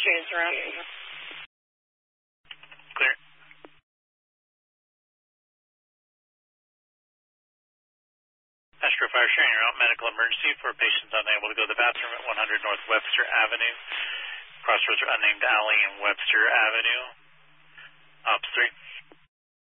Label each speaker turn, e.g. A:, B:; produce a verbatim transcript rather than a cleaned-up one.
A: pedestrians around you.
B: Clear. Astro Fire sharing your out medical emergency for patients unable to go to the bathroom at one hundred North Webster Avenue. Crossroads or unnamed alley in Webster Avenue. Ops three.